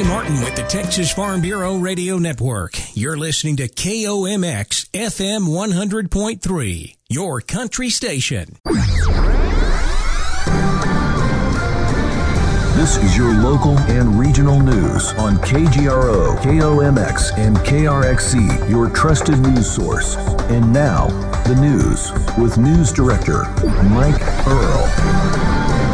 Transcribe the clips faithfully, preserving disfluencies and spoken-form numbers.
Ray Martin with the Texas Farm Bureau Radio Network. You're listening to K O M X F M one hundred point three, your country station. This is your local and regional news on K G R O, K O M X, and K R X C, your trusted news source. And now, the news with News Director Mike Earl.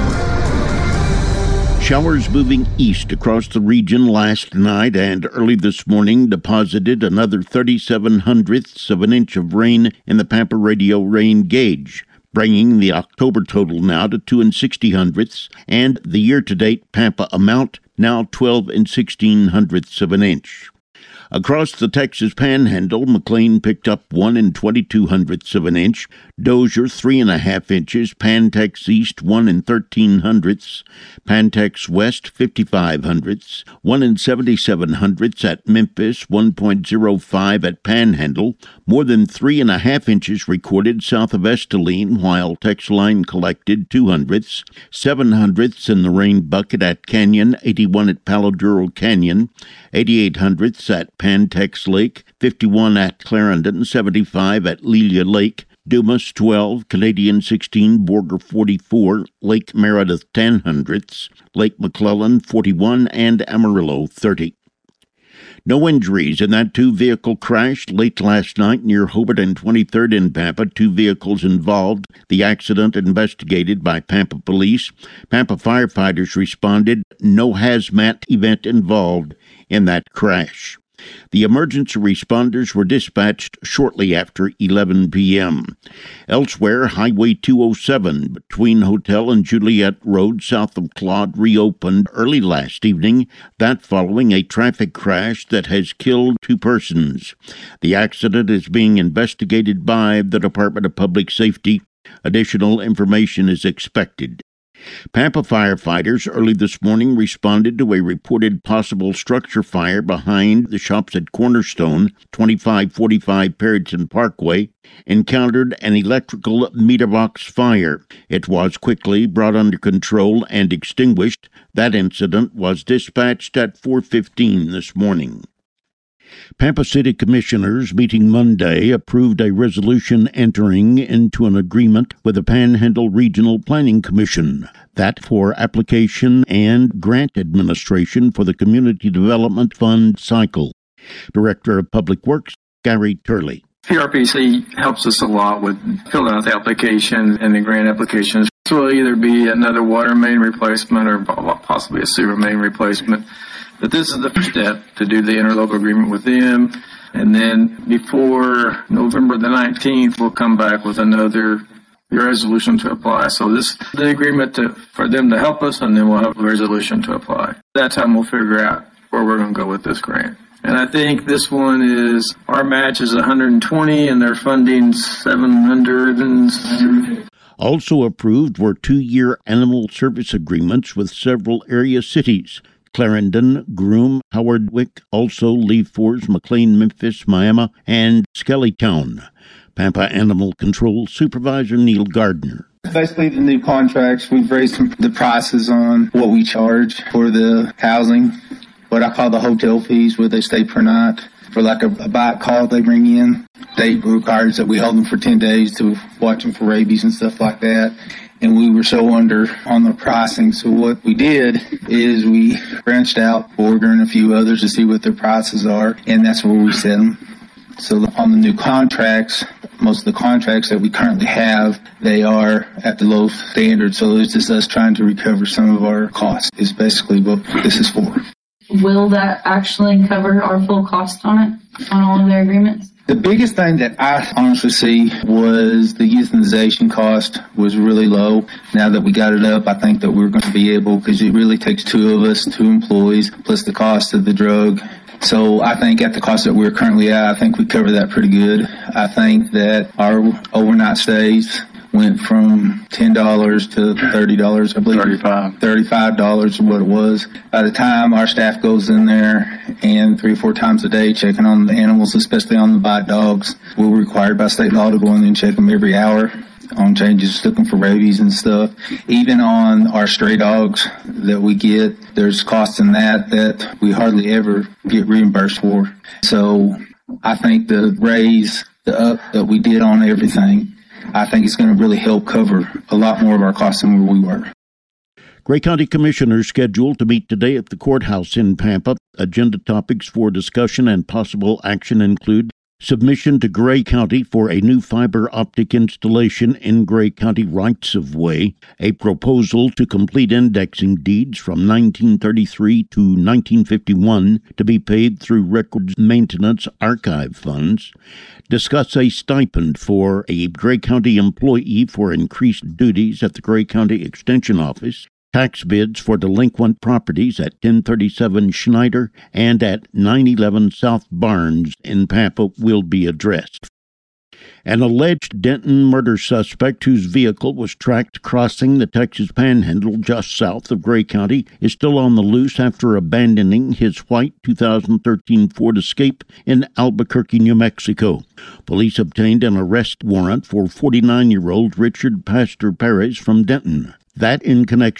Showers moving east across the region last night and early this morning deposited another thirty-seven hundredths of an inch of rain in the Pampa Radio rain gauge, bringing the October total now to two and sixty hundredths, and the year-to-date Pampa amount now twelve and sixteen hundredths of an inch. Across the Texas Panhandle, McLean picked up one and twenty-two hundredths of an inch, Dozier three and a half inches, Pantex East one and thirteen hundredths, Pantex West fifty-five hundredths, one and seventy-seven hundredths at Memphis, one point oh five at Panhandle, more than three and a half inches recorded south of Esteline, while Texline collected two hundredths, seven hundredths in the rain bucket at Canyon, eighty-one at Palo Duro Canyon, eighty-eight hundredths at Pantex Lake, fifty-one at Clarendon, seventy-five at Lelia Lake, Dumas twelve, Canadian sixteen, Borger forty-four, Lake Meredith ten hundredths, Lake McClellan forty-one, and Amarillo thirty. No injuries in that two-vehicle crash late last night near Hobart and twenty-third in Pampa. Two vehicles involved. The accident investigated by Pampa police. Pampa firefighters responded. No hazmat event involved in that crash. The emergency responders were dispatched shortly after eleven p.m. Elsewhere, Highway two oh seven between Hotel and Juliet Road south of Claude reopened early last evening, that following a traffic crash that has killed two persons. The accident is being investigated by the Department of Public Safety. Additional information is expected. Pampa firefighters early this morning responded to a reported possible structure fire behind the shops at Cornerstone, twenty-five forty-five Perryton Parkway, encountered an electrical meter box fire. It was quickly brought under control and extinguished. That incident was dispatched at four fifteen this morning. Pampa City Commissioners meeting Monday approved a resolution entering into an agreement with the Panhandle Regional Planning Commission, that for application and grant administration for the Community Development Fund cycle. Director of Public Works, Gary Turley. P R P C helps us a lot with filling out the application and the grant applications. This will either be another water main replacement or possibly a sewer main replacement. But this is the first step to do the interlocal agreement with them. And then before November the nineteenth, we'll come back with another resolution to apply. So this is the agreement to, for them to help us, and then we'll have a resolution to apply. That time we'll figure out where we're going to go with this grant. And I think this one is, our match is one hundred twenty and their funding's seven hundred. Also approved were two-year animal service agreements with several area cities. Clarendon, Groom, Howardwick, also Lee Fords, McLean, Memphis, Miami, and Skellytown. Pampa Animal Control Supervisor Neil Gardner. Basically, the new contracts, we've raised the prices on what we charge for the housing, what I call the hotel fees, where they stay per night. For like a, a bite call they bring in, they requires that we hold them for ten days to watch them for rabies and stuff like that. And we were so under on the pricing. So what we did is we branched out, Borger and a few others, to see what their prices are, and that's where we set them. So on the new contracts, most of the contracts that we currently have, they are at the low standard. So it's just us trying to recover some of our costs is basically what this is for. Will that actually cover our full cost on it, on all of their agreements? The biggest thing that I honestly see was the euthanization cost was really low. Now that we got it up, I think that we're going to be able, because it really takes two of us, two employees, plus the cost of the drug. So I think at the cost that we're currently at, I think we cover that pretty good. I think that our overnight stays went from ten dollars to thirty dollars, I believe. thirty-five. thirty-five dollars is what it was. By the time our staff goes in there and three or four times a day checking on the animals, especially on the bite dogs, we're required by state law to go in and check them every hour on changes, looking for rabies and stuff. Even on our stray dogs that we get, there's costs in that that we hardly ever get reimbursed for. So I think the raise, the up that we did on everything, I think it's going to really help cover a lot more of our costs than where we were. Gray County Commissioners scheduled to meet today at the courthouse in Pampa. Agenda topics for discussion and possible action include submission to Gray County for a new fiber optic installation in Gray County rights-of-way, a proposal to complete indexing deeds from nineteen thirty-three to nineteen fifty-one to be paid through records maintenance archive funds, discuss a stipend for a Gray County employee for increased duties at the Gray County Extension Office, tax bids for delinquent properties at ten thirty-seven Schneider and at nine eleven South Barnes in Pampa will be addressed. An alleged Denton murder suspect whose vehicle was tracked crossing the Texas Panhandle just south of Gray County is still on the loose after abandoning his white two thousand thirteen Ford Escape in Albuquerque, New Mexico. Police obtained an arrest warrant for forty-nine-year-old Richard Pastor Perez from Denton. That in connection